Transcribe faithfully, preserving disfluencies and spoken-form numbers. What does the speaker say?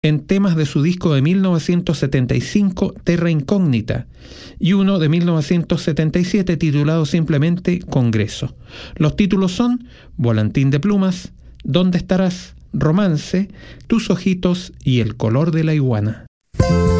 en temas de su disco de mil novecientos setenta y cinco, Terra Incógnita, y uno de mil novecientos setenta y siete titulado simplemente Congreso. Los títulos son Volantín de plumas, ¿Dónde estarás?, Romance, Tus ojitos y El color de la iguana.